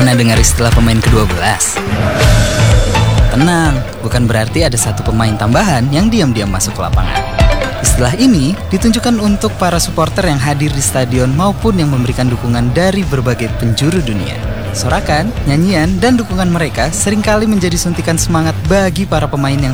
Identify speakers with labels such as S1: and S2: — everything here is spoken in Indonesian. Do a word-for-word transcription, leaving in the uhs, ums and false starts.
S1: Pernah dengar istilah pemain kedua belas? Tenang, bukan berarti ada satu pemain tambahan yang diam-diam masuk ke lapangan. Istilah ini ditunjukkan untuk para supporter yang hadir di stadion maupun yang memberikan dukungan dari berbagai penjuru dunia. Sorakan, nyanyian, dan dukungan mereka seringkali menjadi suntikan semangat bagi para pemain yang